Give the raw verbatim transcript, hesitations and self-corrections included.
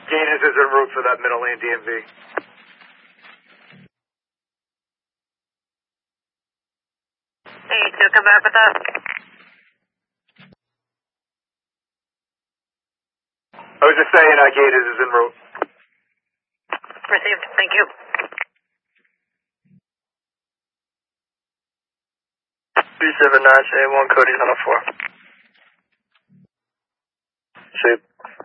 Gators is en route for that middle lane D M V. Hey, two, come back with us. I was just saying, uh, Gators is en route. Received, thank you. three seven nine seven one, Cody's on a four. Shape.